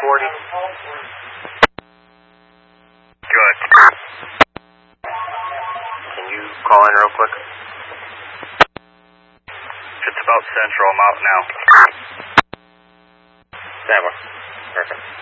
40. Good. Can you call in real quick? It's about Central. I'm out now. Stand by. Perfect.